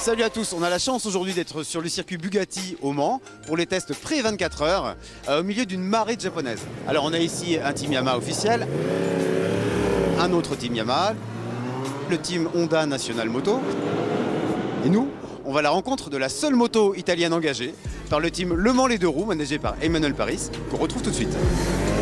Salut à tous, on a la chance aujourd'hui d'être sur le circuit Bugatti au Mans pour les tests pré 24 heures au milieu d'une marée de japonaises. Alors on a ici un team Yamaha officiel, un autre team Yamaha, le team Honda National Moto et nous, on va à la rencontre de la seule moto italienne engagée par le team Le Mans les deux roues managé par Emmanuel Paris qu'on retrouve tout de suite.